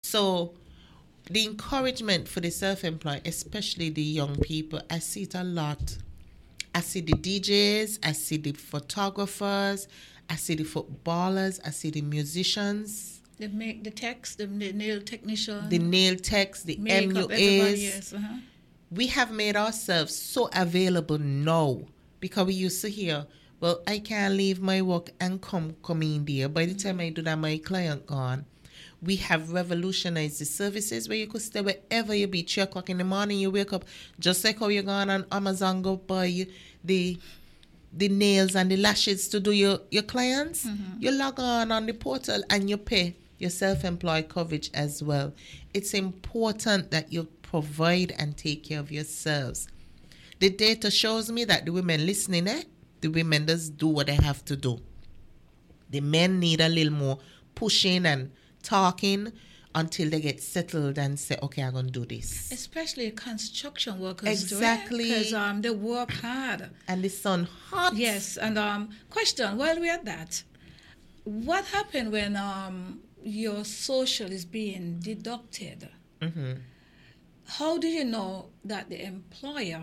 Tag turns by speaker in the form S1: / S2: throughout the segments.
S1: So the encouragement for the self-employed, especially the young people, I see it a lot. I see the DJs, I see the photographers, I see the footballers, I see the musicians.
S2: They make the techs, the nail technician.
S1: The nail techs, the
S2: makeup,
S1: MUAs.
S2: Yes.
S1: We have made ourselves so available now because we used to hear, well, I can't leave my work and come in there. By the time I do that, my client gone. We have revolutionized the services where you could stay wherever you be. 3 o'clock in the morning, you wake up, just like how you go on Amazon, go buy the nails and the lashes to do your clients. You log on the portal and you pay your self-employed coverage as well. It's important that you provide and take care of yourselves. The data shows me that the women listening, the women just do what they have to do. The men need a little more pushing and talking until they get settled and say, okay, I'm going to do this.
S2: Especially construction workers.
S1: Exactly.
S2: Because they work hard.
S1: And the sun hot.
S2: Yes. And question, while we're at that, what happened when your social is being deducted? How do you know that the employee,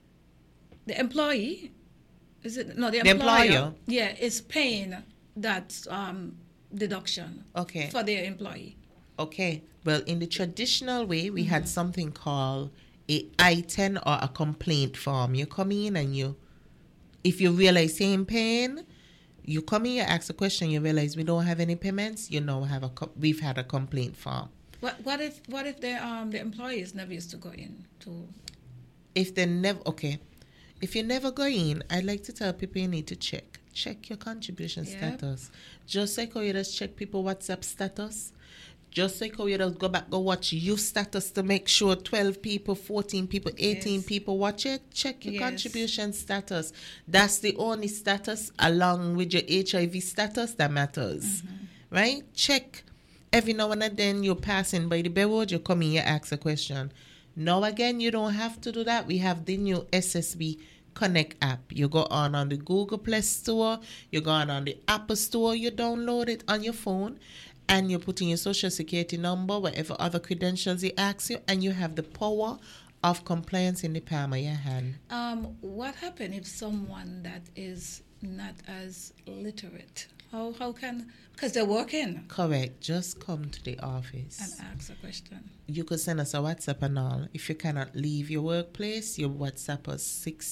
S2: is it? No, the employer. Yeah, is paying that deduction for their employee.
S1: Okay. Well, in the traditional way, we had something called a I-10 or a complaint form. You come in and if you realize you're in pain, you come in, you ask a question, you realize we don't have any payments, you now we've had a complaint form.
S2: What if the employees never used to go in to?
S1: If you never go in, I'd like to tell people you need to check your contribution status. Just like how you just check people WhatsApp status. Just like how you just go watch your status to make sure 12 people, 14 people, 18 people watch it. Check your contribution status. That's the only status along with your HIV status that matters. Right? Check. Every now and then you're passing by the bellwood, you come in, you ask a question. Now again, you don't have to do that. We have the new SSB Connect app. You go on the Google Play Store, you go on the Apple Store, you download it on your phone, and you put in your social security number, whatever other credentials it asks you, and you have the power of compliance in the palm of your hand.
S2: What happens if someone that is not as literate? How can, because they're working.
S1: Correct. Just come to the office.
S2: And ask a question.
S1: You could send us a WhatsApp and all. If you cannot leave your workplace, you WhatsApp us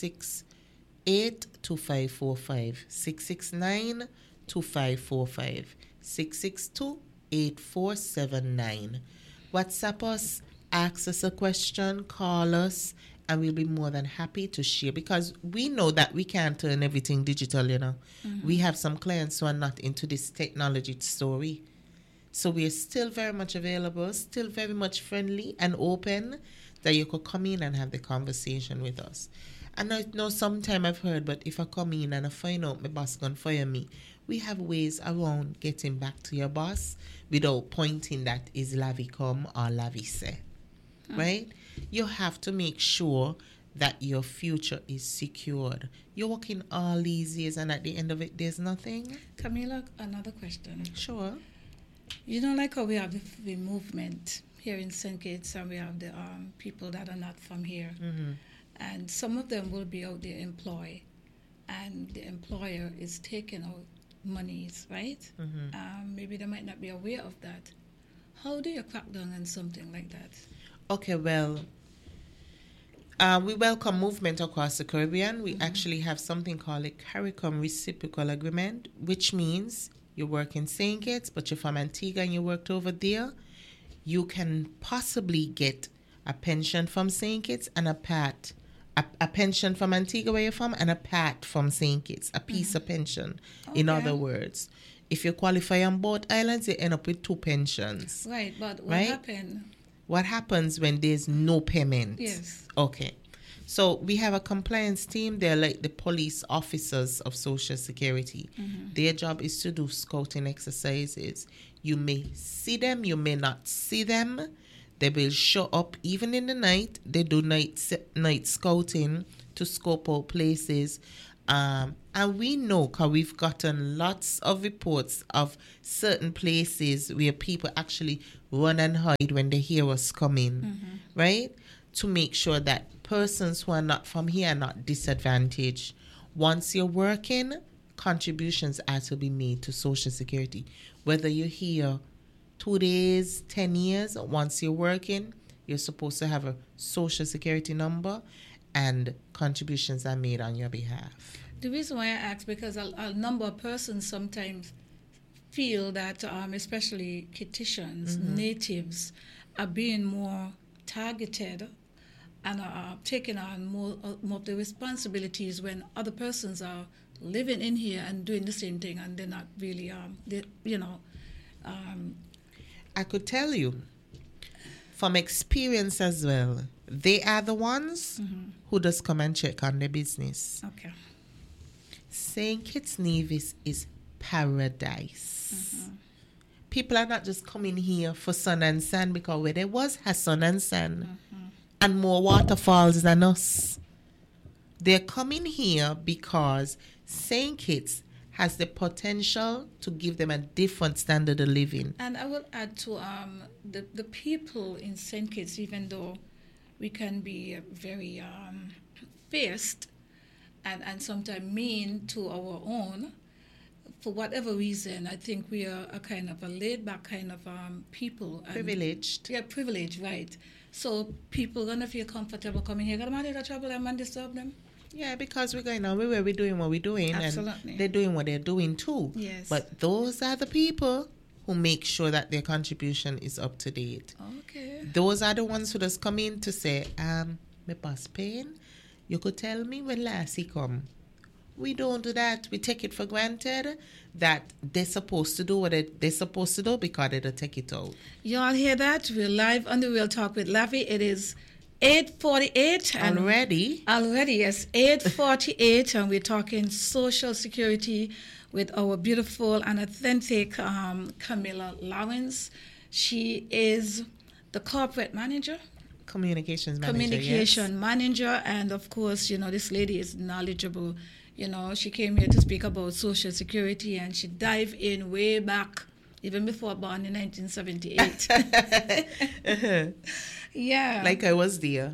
S1: 668-2545, 669-2545, 662-8479. WhatsApp us, ask us a question, call us, and we'll be more than happy to share, because we know that we can't turn everything digital, We have some clients who are not into this technology story. So we are still very much available, still very much friendly and open that you could come in and have the conversation with us. And I know sometime I've heard, but if I come in and I find out my boss going to fire me, we have ways around getting back to your boss without pointing that is lavi come or lavi say. Right? You have to make sure that your future is secured. You're working all these years and at the end of it, there's nothing.
S2: Camila, another question.
S1: Sure.
S2: You know, like how we have the movement here in St. Kitts, and we have the people that are not from here. And some of them will be out there employed, and the employer is taking out monies, right? Maybe they might not be aware of that. How do you crack down on something like that?
S1: Okay, well, we welcome movement across the Caribbean. We actually have something called a CARICOM reciprocal agreement, which means you work in St. Kitts, but you're from Antigua and you worked over there. You can possibly get a pension from St. Kitts and a pension from Antigua where you're from, and a pat from St. Kitts, a piece of pension, in other words. If you qualify on both islands, you end up with 2 pensions.
S2: Right, but what happened?
S1: What happens when there's no payment?
S2: Yes.
S1: Okay. So we have a compliance team. They're like the police officers of Social Security. Their job is to do scouting exercises. You may see them, you may not see them. They will show up even in the night. They do night scouting to scope out places. And we know, because we've gotten lots of reports of certain places where people actually run and hide when they hear us coming, right? To make sure that persons who are not from here are not disadvantaged. Once you're working, contributions are to be made to Social Security. Whether you're here 2 days, 10 years, once you're working, you're supposed to have a Social Security number and contributions are made on your behalf.
S2: The reason why I ask, because a number of persons sometimes feel that, especially Kittians, natives, are being more targeted and are taking on more of the responsibilities when other persons are living in here and doing the same thing, and they're not really,
S1: I could tell you from experience as well, they are the ones who just come and check on their business.
S2: Okay.
S1: St. Kitts Nevis is paradise. People are not just coming here for sun and sand, because where there was has sun and sand and more waterfalls than us. They're coming here because St. Kitts has the potential to give them a different standard of living.
S2: And I will add to the people in St. Kitts, even though we can be very fierce and sometimes mean to our own, for whatever reason, I think we are a kind of a laid-back kind of people.
S1: Privileged.
S2: Yeah, privileged, right. So people are going to feel comfortable coming here. Got them out of trouble and disturb them.
S1: Yeah, because we're going on where we're doing what we're doing.
S2: Absolutely.
S1: And they're doing what they're doing too.
S2: Yes.
S1: But those are the people who make sure that their contribution is up to date.
S2: Okay.
S1: Those are the ones who just come in to say, my boss paying. You could tell me when last he come. We don't do that. We take it for granted that they're supposed to do what they're supposed to do because they don't take it out.
S2: You all hear that? We're live on the Real Talk with Lavi. It is 8:48 and
S1: Already,
S2: yes, 8:48, and we're talking Social Security with our beautiful and authentic Camilla Lawrence. She is the corporate manager.
S1: Communication
S2: manager, and of course, this lady is knowledgeable. She came here to speak about Social Security, and she dived in way back, even before born in 1978. Yeah.
S1: Like I was there.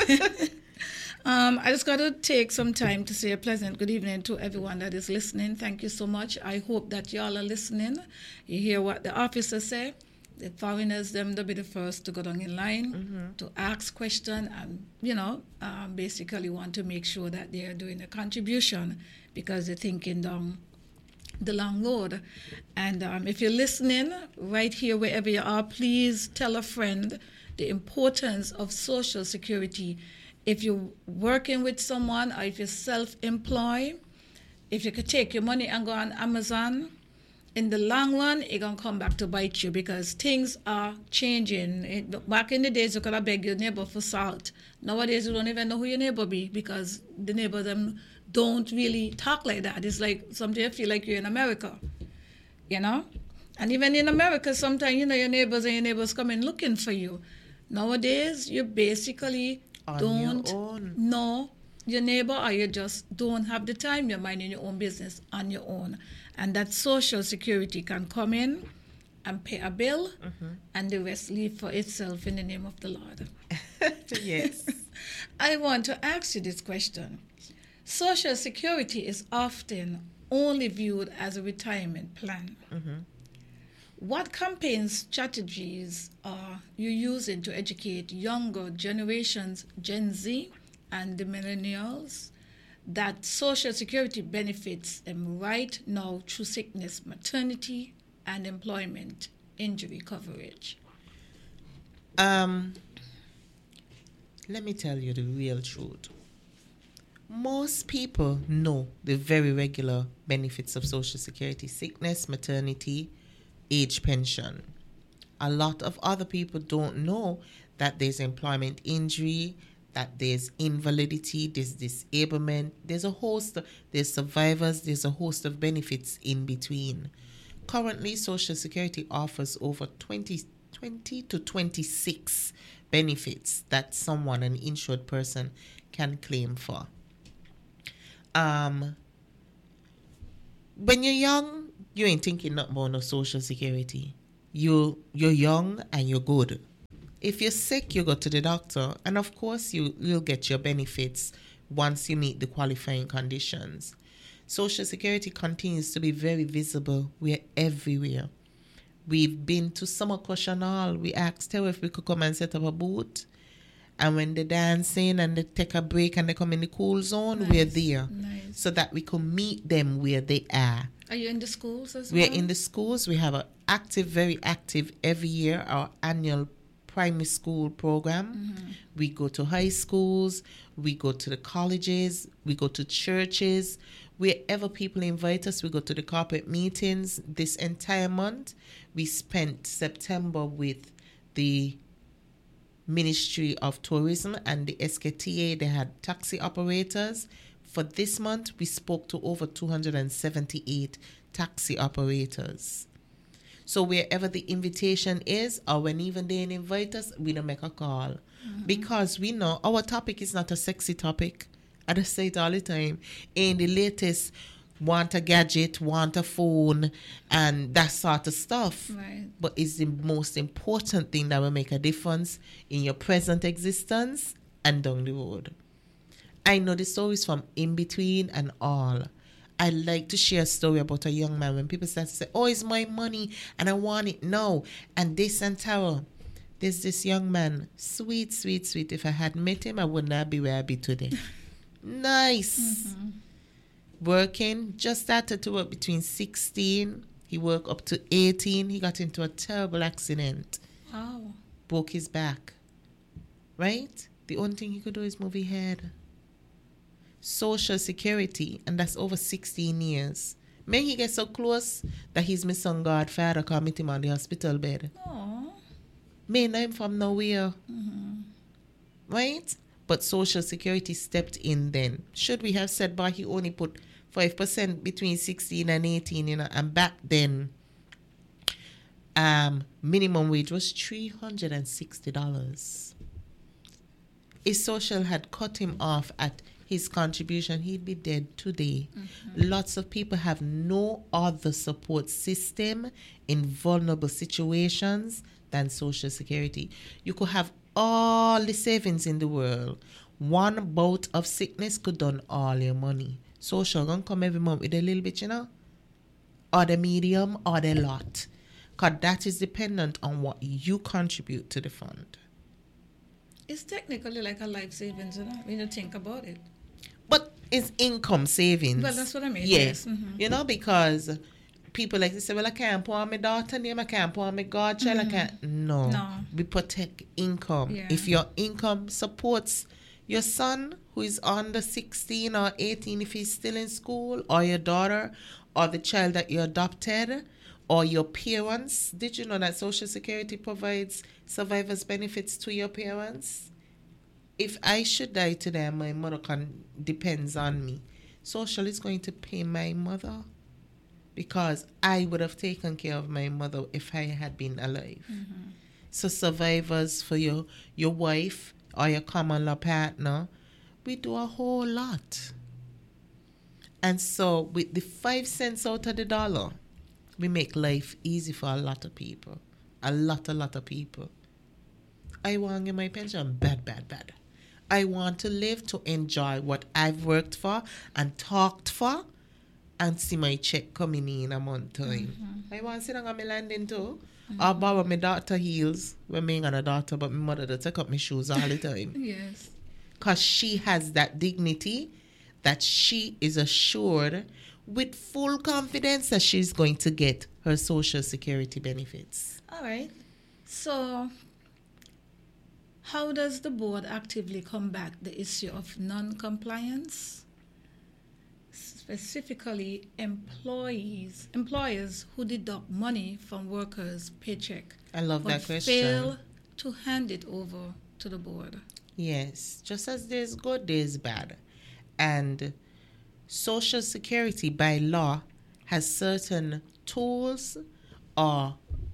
S2: I just got to take some time to say a pleasant good evening to everyone that is listening. Thank you so much. I hope that y'all are listening. You hear what the officers say. The foreigners, they'll be the first to go down in line to ask questions and, basically want to make sure that they are doing a contribution because they're thinking down the long road. And if you're listening right here, wherever you are, please tell a friend the importance of Social Security. If you're working with someone or if you're self-employed, if you could take your money and go on Amazon, in the long run, it's going to come back to bite you because things are changing. Back in the days, you could have begged your neighbor for salt. Nowadays, you don't even know who your neighbor be because the neighbor them don't really talk like that. It's like sometimes you feel like you're in America, And even in America, sometimes, your neighbors come in looking for you. Nowadays, you basically don't know your neighbor, or you just don't have the time. You're minding your own business on your own. And that Social Security can come in and pay a bill, and the rest leave for itself in the name of the Lord.
S1: Yes.
S2: I want to ask you this question. Social Security is often only viewed as a retirement plan. What campaign strategies are you using to educate younger generations, Gen Z and the millennials, that Social Security benefits them right now through sickness, maternity, and employment injury coverage?
S1: Let me tell you the real truth. Most people know the very regular benefits of Social Security: sickness, maternity, age pension. A lot of other people don't know that there's employment injury, that there's invalidity, there's disablement, there's survivors, there's a host of benefits in between. Currently, Social Security offers over 20 to 26 benefits that someone, an insured person, can claim for. When you're young, you ain't thinking nothing about no Social Security. you're young and you're good. If you're sick, you go to the doctor, and of course you'll get your benefits once you meet the qualifying conditions. Social Security continues to be very visible. We're everywhere. We've been to Summer Cushion Hall. We asked her if we could come and set up a booth. And when they're dancing and they take a break and they come in the cool zone, we're there.
S2: Nice.
S1: So that we can meet them where they are.
S2: Are you in the schools as well?
S1: We're in the schools. We have an active, very active every year, our annual primary school program. We go to high schools. We go to the colleges. We go to churches. Wherever people invite us, we go to the corporate meetings. This entire month, we spent September with the Ministry of Tourism and the SKTA. They had taxi operators. For this month, we spoke to over 278 taxi operators. So wherever the invitation is, or when even they invite us, we don't make a call. Because we know our topic is not a sexy topic. I just say it all the time. In the latest, want a gadget, want a phone, and that sort of stuff.
S2: Right.
S1: But it's the most important thing that will make a difference in your present existence and down the road. I know the stories from in between and all. I like to share a story about a young man when people start to say, oh, it's my money and I want it now. And this and Tara. There's this young man, sweet, sweet, sweet. If I had met him, I would not be where I be today. Nice. Working, just started to work between 16. He worked up to 18. He got into a terrible accident.
S2: Wow.
S1: Broke his back. Right? The only thing he could do is move his head. Social Security, and that's over 16 years. May he get so close that he's my son godfather come meet him on the hospital bed.
S2: Aww.
S1: May know him from nowhere. Right? But Social Security stepped in then. Should we have said, but he only put 5% between 16 and 18, and back then, minimum wage was $360. If Social had cut him off at his contribution, he'd be dead today. Lots of people have no other support system in vulnerable situations than Social Security. You could have all the savings in the world. One bout of sickness could done all your money. Social gonna come every month with a little bit, or the medium, or the lot. Because that is dependent on what you contribute to the fund.
S2: It's technically like a life savings, when you think about it.
S1: But it's income savings.
S2: Well, that's what I mean.
S1: Yes.
S2: Yes.
S1: Because people like to say, well, I can't put on my daughter name, I can't put on my godchild, I can't. No. We protect income.
S2: Yeah.
S1: If your income supports your son who is under 16 or 18, if he's still in school, or your daughter, or the child that you adopted, or your parents. Did you know that Social Security provides survivors benefits to your parents? If I should die today and my mother depends on me, Social is going to pay my mother, because I would have taken care of my mother if I had been alive. So survivors for your wife or your common law partner, we do a whole lot. And so with the 5 cents out of the dollar, we make life easy for a lot of people. A lot of people. I want to get my pension. Bad. I want to live to enjoy what I've worked for and talked for and see my check coming in a month time. I want to sit on my landing too. Or borrow my daughter heels when I ain't got a daughter, but my mother to take up my shoes all the time.
S2: Yes.
S1: Because she has that dignity that she is assured with full confidence that she's going to get her Social Security benefits.
S2: All right. So, how does the board actively combat the issue of non-compliance? Specifically, employers who deduct money from workers' paycheck.
S1: I love
S2: but
S1: that question.
S2: fail to hand it over to the board.
S1: Yes, just as there's good, there's bad. And Social Security by law has certain tools or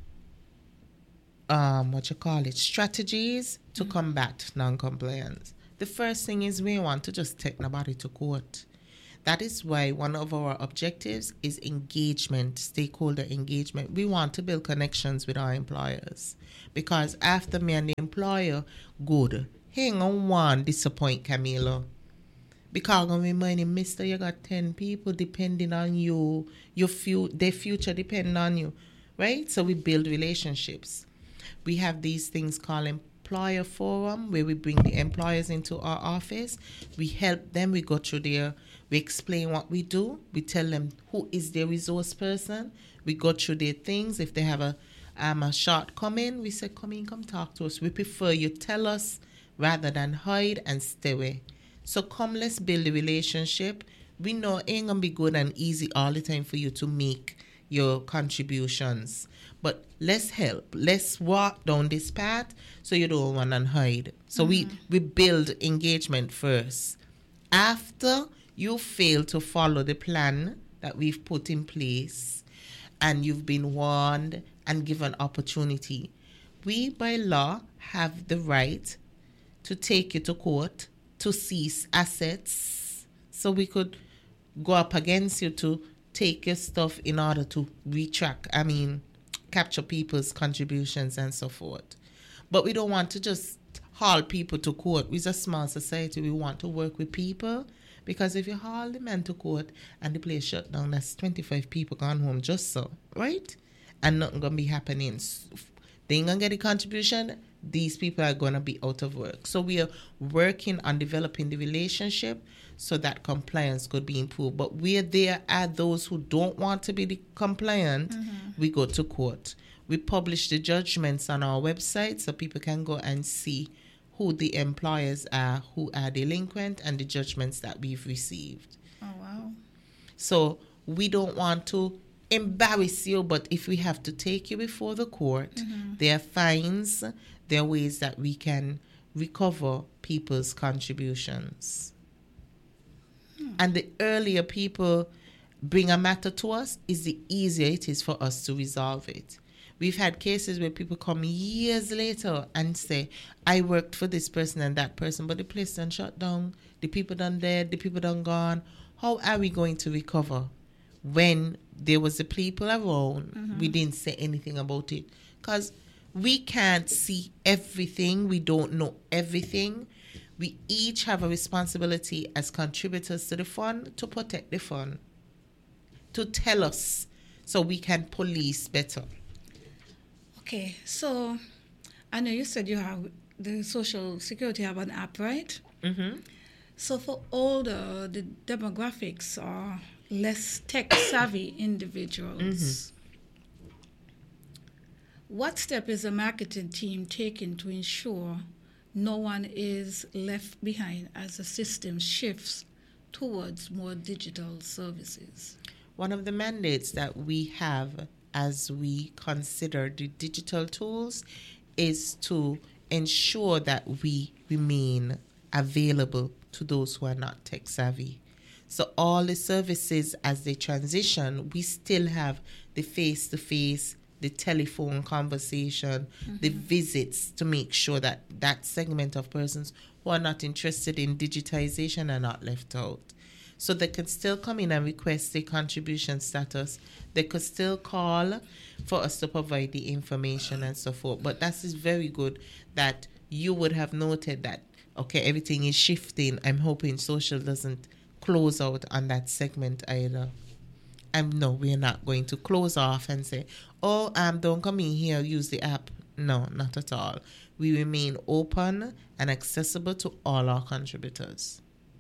S1: strategies to combat non-compliance. The first thing is we want to just take nobody to court. That is why one of our objectives is engagement, stakeholder engagement. We want to build connections with our employers, because after me and the employer good, hang on one disappoint Camilo. Because I'm reminding Mister, you got 10 people depending on you, their future depending on you, right? So we build relationships. We have these things called employer forum, where we bring the employers into our office. We help them. We go through we explain what we do. We tell them who is their resource person. We go through their things. If they have a shortcoming, we say, come talk to us. We prefer you tell us rather than hide and stay away. So come, let's build a relationship. We know it ain't going to be good and easy all the time for you to make your contributions. But let's help. Let's walk down this path so you don't run and hide. So we build engagement first. After you fail to follow the plan that we've put in place and you've been warned and given opportunity, we by law have the right to take you to court, to seize assets, so we could go up against you to take your stuff in order to capture people's contributions and so forth. But we don't want to just haul people to court. We're a small society. We want to work with people, because if you haul the man to court and the place shut down, that's 25 people gone home just so, right? And nothing going to be happening. They ain't going to get a contribution. These people are going to be out of work. So we are working on developing the relationship so that compliance could be improved. But where there are those who don't want to be compliant, we go to court. We publish the judgments on our website so people can go and see who the employers are, who are delinquent, and the judgments that we've received.
S2: Oh, wow.
S1: So we don't want to embarrass you, but if we have to take you before the court, there are fines, there are ways that we can recover people's contributions. And the earlier people bring a matter to us, is the easier it is for us to resolve it. We've had cases where people come years later and say, I worked for this person and that person, but the place done shut down, the people done dead, the people done gone. How are we going to recover? When there was the people around, we didn't say anything about it. Because we can't see everything. We don't know everything. We each have a responsibility as contributors to the fund to protect the fund, to tell us so we can police better.
S2: Okay, so I know you said you have the Social Security have an app, right? So for older, the demographics are less tech-savvy individuals. What step is the marketing team taking to ensure no one is left behind as the system shifts towards more digital services?
S1: One of the mandates that we have as we consider the digital tools is to ensure that we remain available to those who are not tech-savvy. So all the services, as they transition, we still have the face-to-face, the telephone conversation, the visits, to make sure that that segment of persons who are not interested in digitization are not left out. So they can still come in and request a contribution status. They could still call for us to provide the information and so forth. But that is very good that you would have noted that, okay, everything is shifting. I'm hoping social doesn't close out on that segment either. No, we're not going to close off and say, oh, don't come in here, use the app. No, not at all. We remain open and accessible to all our contributors.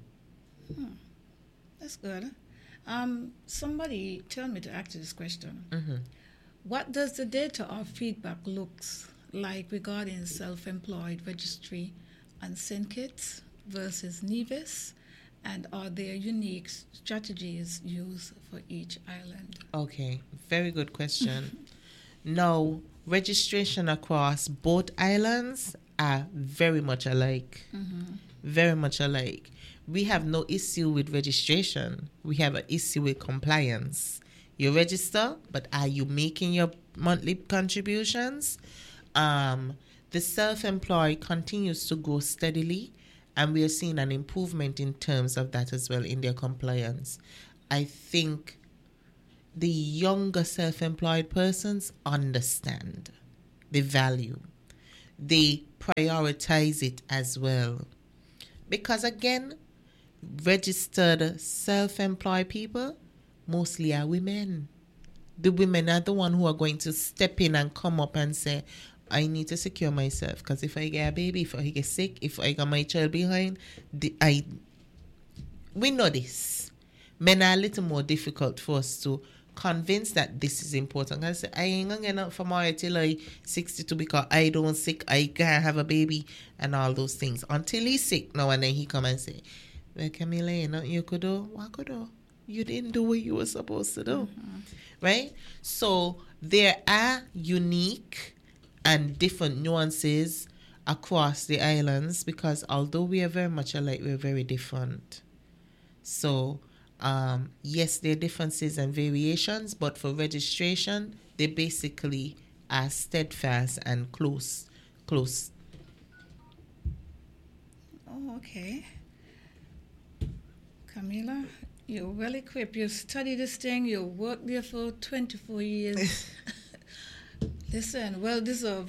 S2: That's good. Somebody tell me to ask you this question. What does the data or feedback looks like regarding self-employed registry on SendKits versus Nevis? And are there unique strategies used for each island? Okay,
S1: very good question. Now, registration across both islands are very much alike. Very much alike. We have no issue with registration. We have an issue with compliance. You register, but are you making your monthly contributions? The self-employed continues to grow steadily, And we are seeing an improvement in terms of that as well in their compliance. I think the younger self-employed persons understand the value. They prioritize it as well. Because again, registered self-employed people mostly are women. The women are the one who are going to step in and come up and say, I need to secure myself, because if I get a baby, if I get sick, if I got my child behind, we know this. Men are a little more difficult for us to convince that this is important. I say, I ain't gonna get up for marriage till I 62 because I don't sick, I can't have a baby and all those things. Until he's sick now, and then he come and say, well, Camilla, you know, you could do, what could do? You didn't do what you were supposed to do. Right? So there are unique and different nuances across the islands, because although we are very much alike, we're very different. So yes, there are differences and variations, but for registration, they basically are steadfast and close.
S2: Oh, okay. Camilla, you're well equipped. You study this thing. You worked there for 24 years. Listen, well deserved.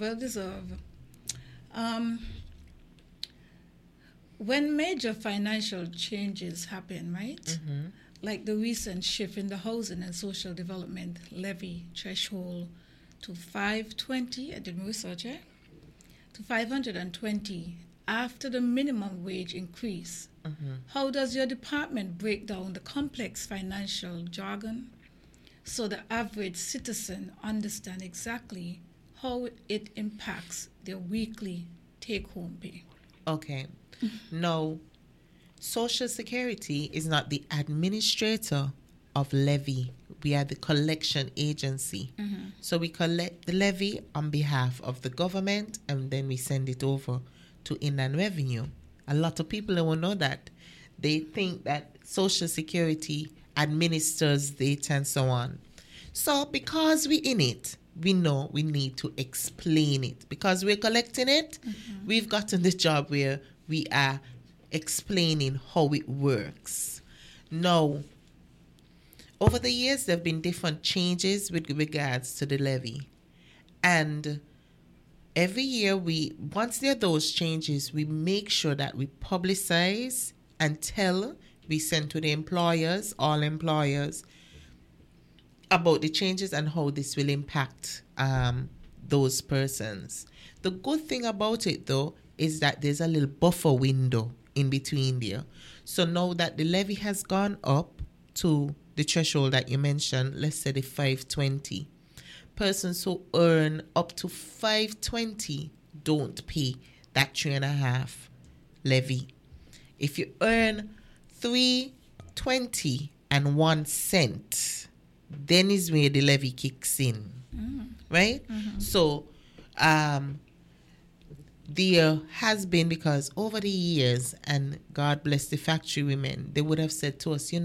S2: When major financial changes happen, right? Mm-hmm. Like the recent shift in the housing and social development levy threshold to 520, I did my research, to 520 after the minimum wage increase. Mm-hmm. How does your department break down the complex financial jargon so the average citizen understand exactly how it impacts their weekly take-home pay?
S1: Okay. Now, Social Security is not the administrator of levy. We are the collection agency. Mm-hmm. So we collect the levy on behalf of the government, and then we send it over to Inland Revenue. A lot of people don't know that. They think that Social Security administers it and so on. So because we're in it, we know we need to explain it. Because we're collecting it, mm-hmm. we've gotten this job where we are explaining how it works. Now, over the years, there have been different changes with regards to the levy. And every year, once there are those changes, we make sure that we publicize and we send to the employers, all employers, about the changes and how this will impact those persons. The good thing about it, though, is that there's a little buffer window in between there. So now that the levy has gone up to the threshold that you mentioned, let's say the 520, persons who earn up to 520 don't pay that 3.5 levy. If you earn 320 and 1 cent, then is where the levy kicks in. Right? Mm-hmm. So there has been, because over the years, and God bless the factory women, they would have said to us,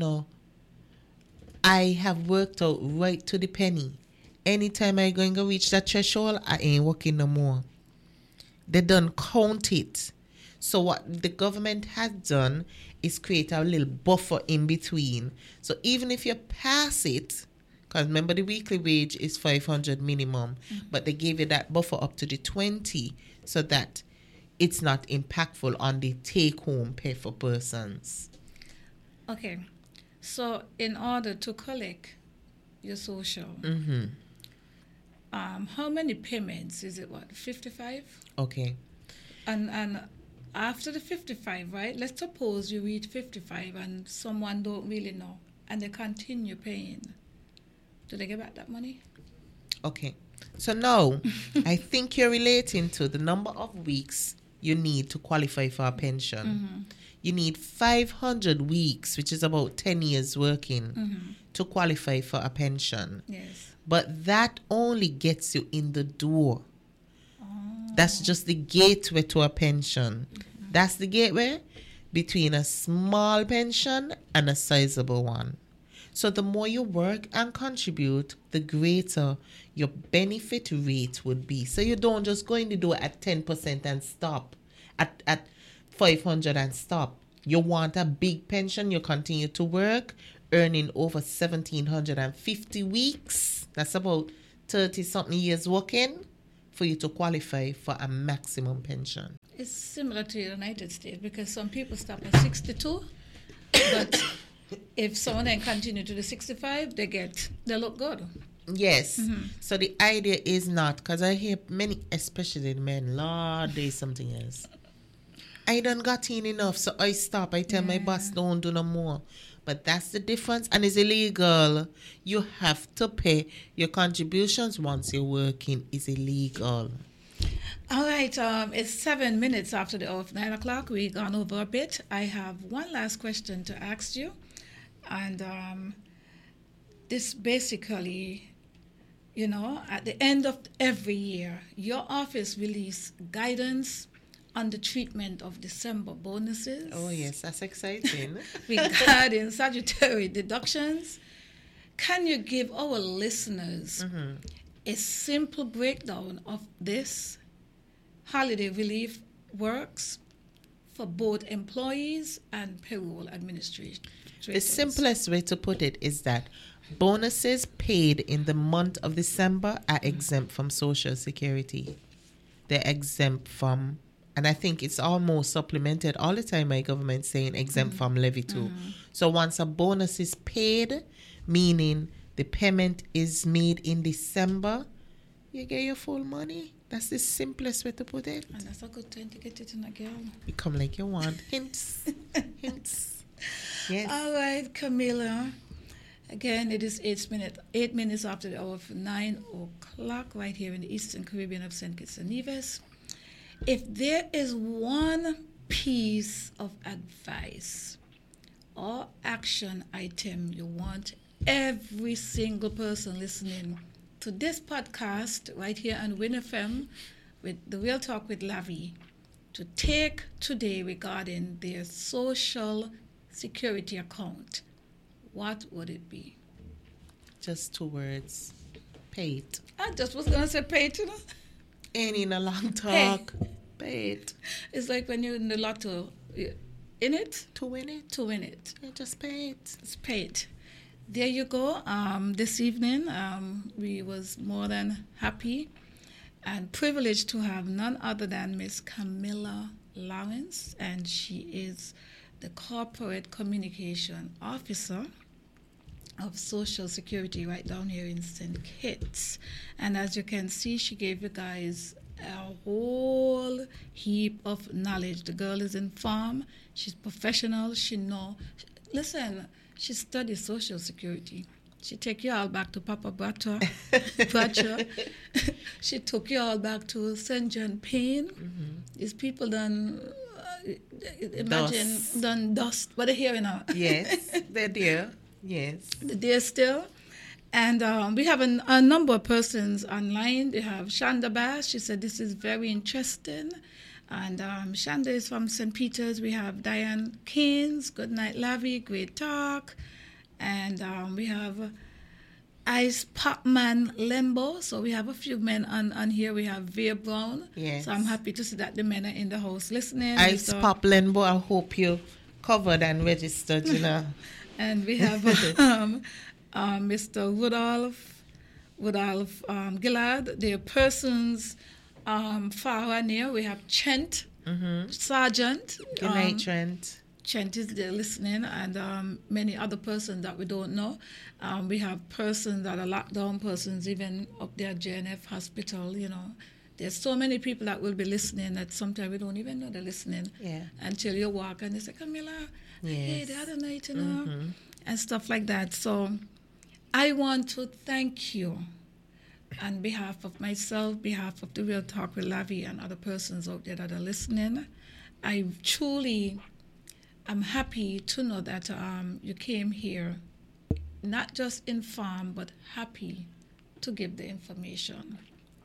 S1: I have worked out right to the penny. Anytime I going to reach that threshold, I ain't working no more. They don't count it. So what the government has done is create a little buffer in between. So even if you pass it, because remember the weekly wage is 500 minimum, but they gave you that buffer up to the 20 so that it's not impactful on the take-home pay for persons.
S2: Okay. So in order to collect your social,
S1: mm-hmm.
S2: How many payments? Is it 55?
S1: Okay.
S2: And after the 55, right? Let's suppose you reach 55 and someone don't really know and they continue paying. Do they get back that money?
S1: Okay. So now, I think you're relating to the number of weeks you need to qualify for a pension. Mm-hmm. You need 500 weeks, which is about 10 years working, mm-hmm. to qualify for a pension.
S2: Yes.
S1: But that only gets you in the door. Oh. That's just the gateway to a pension. Mm-hmm. That's the gateway between a small pension and a sizable one. So the more you work and contribute, the greater your benefit rate would be. So you don't just go in the door at 10% and stop. At 500 and stop. You want a big pension, you continue to work, earning over 1,750 weeks. That's about 30-something years working for you to qualify for a maximum pension.
S2: It's similar to the United States because some people stop at 62, but if someone then continue to the 65, they look good.
S1: Yes. So the idea is not, because I hear many, especially the men, Lord, there's something else. I done got in enough, so I stop. I tell my boss, don't do no more. But that's the difference, and it's illegal. You have to pay your contributions once you're working. It's illegal.
S2: All right, it's 7 minutes after the hour of 9 o'clock. We've gone over a bit. I have one last question to ask you. And this basically, at the end of every year, your office release guidance on the treatment of December bonuses.
S1: Oh, yes, that's exciting.
S2: Regarding statutory deductions. Can you give our listeners a simple breakdown of this holiday relief works for both employees and payroll administrators?
S1: The simplest way to put it is that bonuses paid in the month of December are exempt from Social Security. They're exempt from, and I think it's almost supplemented all the time by government saying exempt from levy too. So once a bonus is paid, meaning the payment is made in December, you get your full money. That's the simplest way to put it.
S2: And that's a good time to get it in a girl.
S1: You come like you want. Hints. Hints. Yes.
S2: All right, Camilla. Again, it is 8 minutes after the hour of 9 o'clock right here in the Eastern Caribbean of St. Kitts and Nevis. If there is one piece of advice or action item you want every single person listening to this podcast right here on Win FM with the Real Talk with Lavi to take today regarding their Social Security account, what would it be?
S1: Just 2 words. Pay it.
S2: I just was going to say pay it,
S1: Ain't in a long talk. Pay it.
S2: It's like when you're in the lotto. In it?
S1: To win it.
S2: To win it.
S1: Yeah, just pay it.
S2: Just pay it. There you go. This evening, we was more than happy and privileged to have none other than Miss Camilla Lawrence, and she is the Corporate Communication Officer of Social Security right down here in St. Kitts. And as you can see, she gave you guys a whole heap of knowledge. The girl is informed. She's professional. She know. Listen, she studies Social Security. She take you all back to Papa Bradshaw. She took you all back to St. John Payne. These people done... done dust, but they're here now.
S1: Yes, they're there. Yes,
S2: they're still. And we have a number of persons online. They have Shanda Bass. She said this is very interesting. And Shanda is from St. Peter's. We have Diane Keynes. Good night, Lavi. Great talk. And we have Ice Popman Lembo. So we have a few men on here. We have Veer Brown.
S1: Yes.
S2: So I'm happy to see that the men are in the house listening.
S1: Ice Pop Lembo, I hope you covered and registered,
S2: And we have Mr. Rudolph Gillard. There are persons far and near. We have Chent, Sergeant.
S1: Good night, Trent.
S2: Chent is there listening, and many other persons that we don't know. We have persons that are locked down, persons even up there at JNF Hospital, There's so many people that will be listening that sometimes we don't even know they're listening until you walk and they say, Camilla, hey, the other night, and stuff like that. So I want to thank you on behalf of myself, behalf of the Real Talk with Lavi and other persons out there that are listening. I truly am happy to know that you came here not just informed, but happy to give the information.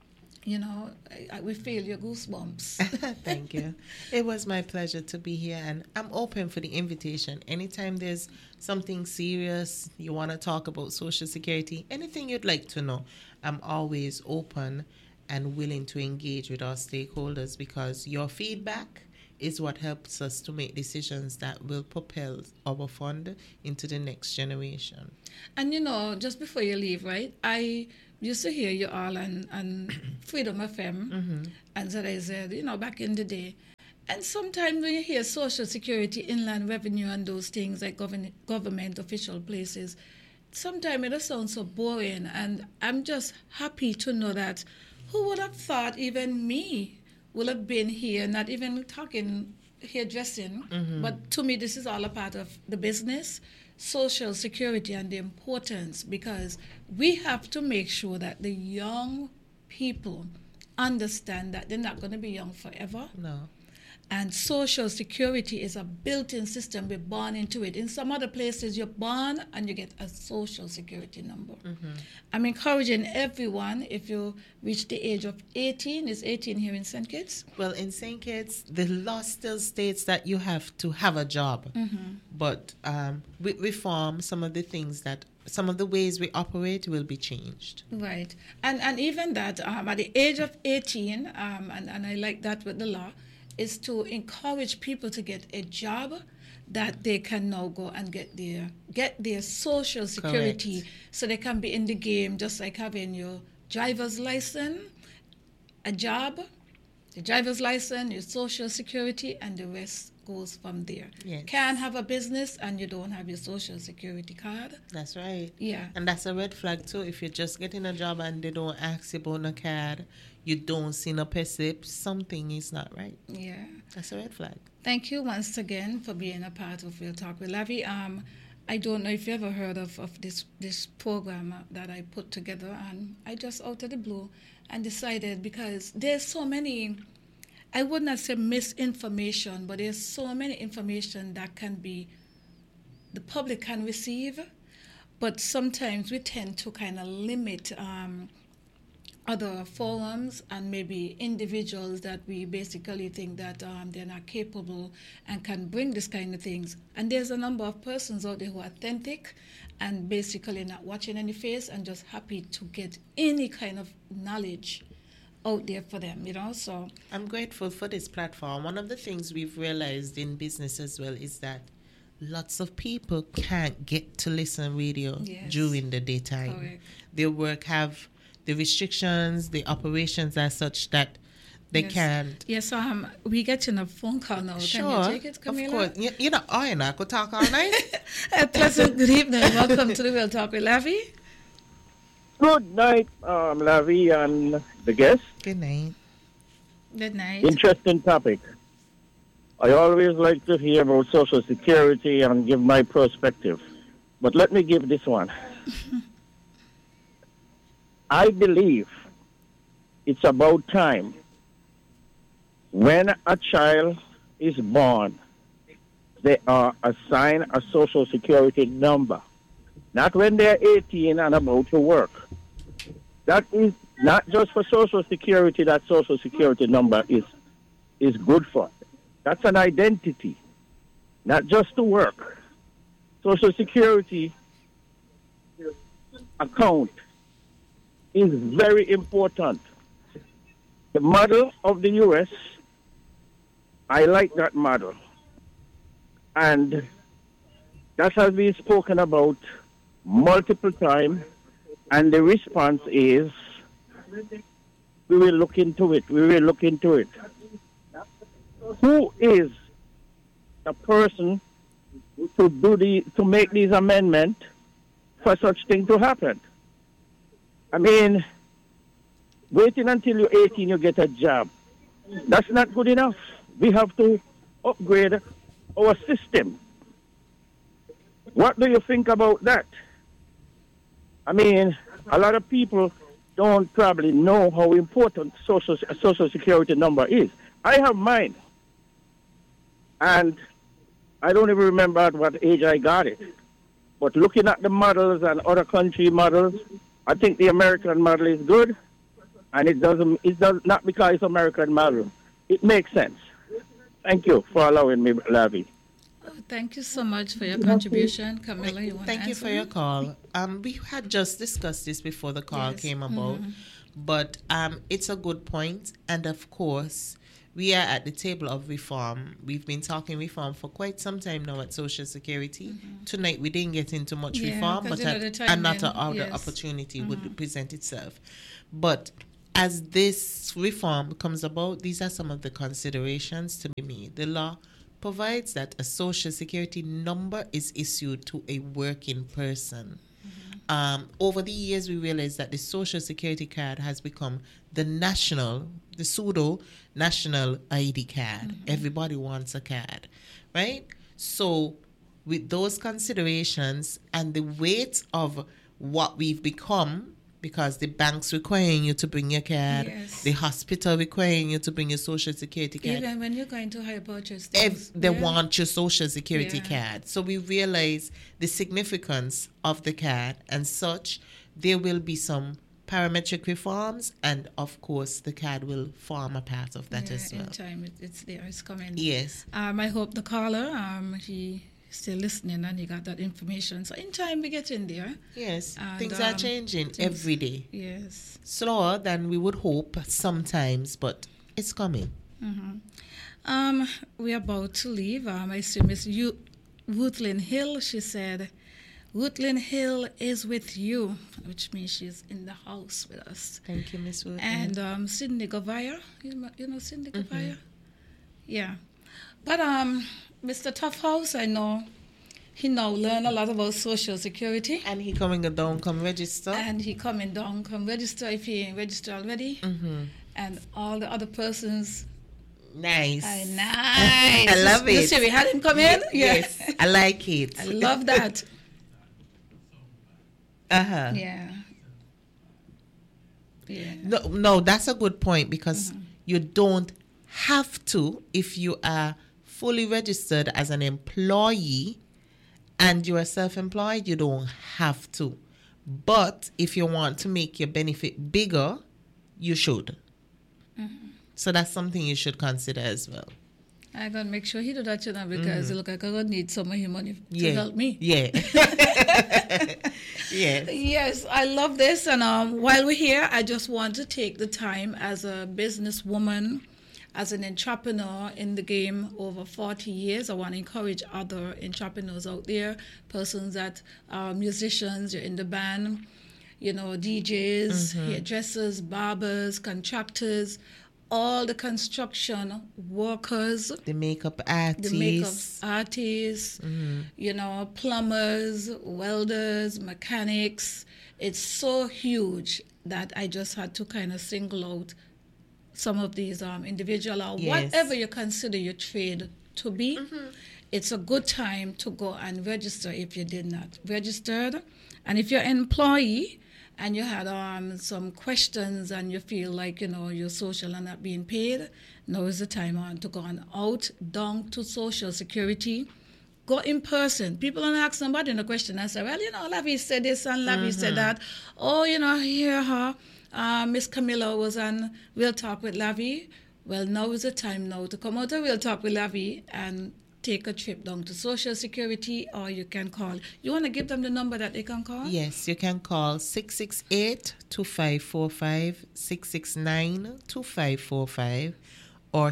S2: We feel your goosebumps.
S1: Thank you. It was my pleasure to be here, and I'm open for the invitation. Anytime there's something serious you want to talk about Social Security, anything you'd like to know, I'm always open and willing to engage with our stakeholders, because your feedback is what helps us to make decisions that will propel our fund into the next generation.
S2: And just before you leave, right? I used to hear you all on Freedom FM, and so I said, back in the day. And sometimes when you hear Social Security, Inland Revenue, and those things like government official places, sometimes it just sounds so boring. And I'm just happy to know that who would have thought even me would have been here, not even talking hairdressing, but to me this is all a part of the business, Social Security, and the importance, because we have to make sure that the young people understand that they're not going to be young forever.
S1: No.
S2: And Social Security is a built-in system. We're born into it. In some other places, you're born and you get a Social Security number. I'm encouraging everyone, if you reach the age of 18, is 18 here in St. Kitts?
S1: Well, in St. Kitts, the law still states that you have to have a job. But with reform, some of the ways we operate will be changed.
S2: Right. And even that, at the age of 18, and I like that with the law, is to encourage people to get a job that they can now go and get their Social Security.
S1: Correct.
S2: So they can be in the game, just like having your driver's license, a job, the driver's license, your Social Security, and the rest goes from there.
S1: Yes.
S2: Can't have a business and you don't have your Social Security card.
S1: That's right.
S2: Yeah.
S1: And that's a red flag too. If you're just getting a job and they don't ask you about a card, you don't see no pay slip, something is not right.
S2: Yeah.
S1: That's a red flag.
S2: Thank you once again for being a part of Real Talk with Lavi. I don't know if you ever heard of this program that I put together, and I just out of the blue and decided, because there's so many, I would not say misinformation, but there's so many information that the public can receive, but sometimes we tend to kind of limit other forums and maybe individuals that we basically think that they're not capable and can bring this kind of things. And there's a number of persons out there who are authentic and basically not watching any face and just happy to get any kind of knowledge out there for them, so.
S1: I'm grateful for this platform. One of the things we've realized in business as well is that lots of people can't get to listen radio during the daytime.
S2: Correct.
S1: Their work have the restrictions, the operations are such that they can't.
S2: Yes, we getting a phone call now.
S1: Sure,
S2: can you take it, Camila?
S1: of course. I could talk all night.
S2: A pleasant good evening. Welcome to the Real Talk with Lavi.
S3: Good night, Lavi and the guest.
S1: Good night.
S2: Good night.
S3: Interesting topic. I always like to hear about Social Security and give my perspective. But let me give this one. I believe it's about time when a child is born, they are assigned a Social Security number. Not when they're 18 and about to work. That is not just for Social Security that Social Security number is good for. That's an identity, not just to work. Social Security account is very important. The model of the U.S., I like that model. And that has been spoken about multiple times, and the response is, we will look into it. We will look into it. Who is the person to make these amendments for such thing to happen? I mean, waiting until you're 18, you get a job. That's not good enough. We have to upgrade our system. What do you think about that? I mean, a lot of people don't probably know how important Social Security number is. I have mine. And I don't even remember at what age I got it. But looking at the models and other country models, I think the American model is good, and it does not because it's American model. It makes sense. Thank you for allowing me, Lavi.
S2: Thank you so much for your contribution. Camilla, you want to answer?
S1: Thank you for your call. We had just discussed this before the call came about, but it's a good point. And of course, we are at the table of reform. We've been talking reform for quite some time now at Social Security. Tonight we didn't get into much reform, but another opportunity would present itself. But as this reform comes about, these are some of the considerations to be made. The law provides that a Social Security number is issued to a working person. Over the years, we realized that the Social Security card has become the pseudo national ID card. Everybody wants a card, right? So with those considerations and the weight of what we've become, because the bank's requiring you to bring your card, the hospital requiring you to bring your Social Security card.
S2: Even when you're going to hire purchase,
S1: they want your Social Security card. So we realize the significance of the card, and such. There will be some parametric reforms, and of course the card will form a part of that as well.
S2: In time, it's there, it's coming.
S1: Yes.
S2: I hope the caller, he still listening and he got that information. So in time we get in there.
S1: Yes. And things are changing every day.
S2: Yes.
S1: Slower than we would hope sometimes, but it's coming.
S2: We're about to leave. I see Miss Woodland Hill. She said, Woodland Hill is with you, which means she's in the house with us.
S1: Thank you, Miss Woodland.
S2: And Cindy Govaya, you know Cindy Govaya? Yeah. But Mr. Toughhouse, I know he now learned a lot about Social Security.
S1: And he coming down, come register.
S2: And he coming down, come register if he ain't registered already. And all the other persons.
S1: Nice.
S2: Nice.
S1: I love it.
S2: You see, we had him come in?
S1: Yes, I like it.
S2: I love that.
S1: Yeah.
S2: Yeah.
S1: No, that's a good point, because you don't have to, if you are fully registered as an employee and you are self-employed, you don't have to. But if you want to make your benefit bigger, you should. So that's something you should consider as well.
S2: I gotta make sure he do that, you know, because look, I gonna need some of his money to help me.
S1: Yeah. Yes.
S2: Yes, I love this. And while we're here, I just want to take the time as a businesswoman, as an entrepreneur in the game over 40 years. I want to encourage other entrepreneurs out there, persons that are musicians, you're in the band, you know, DJs, hairdressers, barbers, contractors, all the construction workers,
S1: the makeup artists,
S2: you know, plumbers, welders, mechanics. It's so huge that I just had to kind of single out some of these individuals, or whatever you consider your trade to be. It's a good time to go and register if you did not registered. And if you're an employee and you had some questions and you feel like, you know, your social are not being paid, now is the time to go on out down to Social Security. Go in person. People don't ask somebody a question and say, well, you know, Lavi said this and Lavi said that. Oh, you know, I hear her. Miss Camilla was on We'll Talk with Lavi. Well, now is the time now to come out of We'll Talk with Lavi and take a trip down to Social Security, or you can call. You want to give them the number that they can call?
S1: Yes, you can call 668-2545, 669-2545, or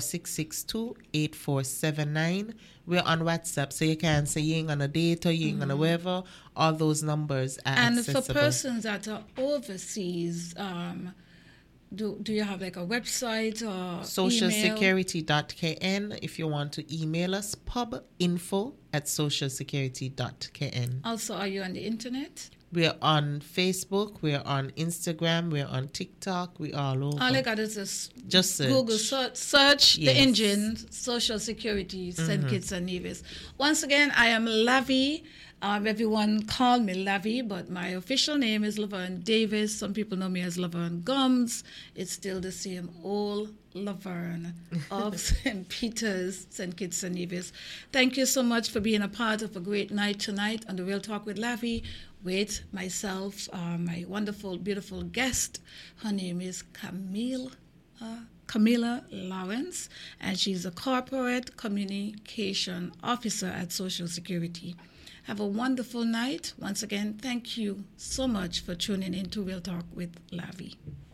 S1: 662-8479. We're on WhatsApp, so you can say you ain't on a date or you ain't on a wherever. All those numbers are accessible.
S2: For persons that are overseas, do you have like a website or
S1: socialsecurity.kn. If you want to email us, pubinfo@socialsecurity.kn.
S2: Also, are you on the internet?
S1: We're on Facebook, we're on Instagram, we're on TikTok, we're all over.
S2: All you got is
S1: just search.
S2: Google search the engine, Social Security, St. Kitts and Nevis. Once again, I am Lavi. Everyone call me Lavi, but my official name is Laverne Davis. Some people know me as Laverne Gums. It's still the same old Laverne of St. Peter's, St. Kitts and Nevis. Thank you so much for being a part of a great night tonight on the Real Talk with Lavi with myself, my wonderful, beautiful guest. Her name is Camilla Lawrence, and she's a corporate communication officer at Social Security. Have a wonderful night. Once again, thank you so much for tuning in to Real Talk with Lavi.